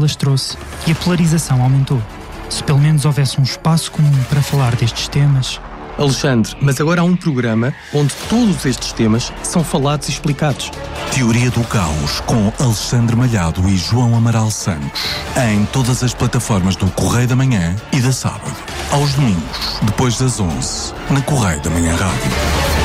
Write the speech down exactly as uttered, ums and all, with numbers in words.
alastrou-se e a polarização aumentou. Se pelo menos houvesse um espaço comum para falar destes temas... Alexandre, mas agora há um programa onde todos estes temas são falados e explicados. Teoria do Caos, com Alexandre Malhado e João Amaral Santos. Em todas as plataformas do Correio da Manhã e da Sábado. Aos domingos, depois das onze, na Correio da Manhã Rádio.